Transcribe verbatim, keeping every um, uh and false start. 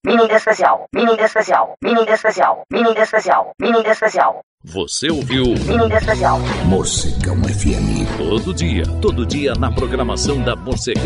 mini especial, mini especial, mini especial, mini especial, mini especial. Você ouviu Mini especial. Morcegão F M. todo dia, todo dia na programação da Morcegão